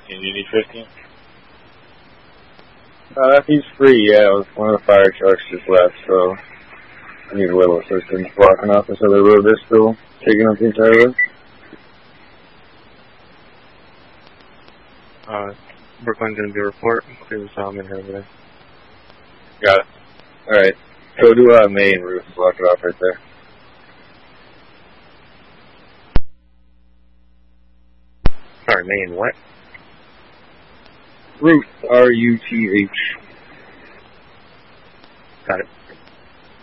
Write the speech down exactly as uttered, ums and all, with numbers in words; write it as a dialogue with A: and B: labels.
A: And you need fifteen?
B: Uh, if he's free, yeah, one of the fire trucks just left, so I need a little assistance blocking off this other road that's still taking up the entire road.
C: Uh, Brooklyn going to be a report. Clear the Solomon over there.
B: Got it. Alright. Go to uh, main roof and block it off right there.
C: Sorry, main what?
B: Root. R U T H.
C: Got it.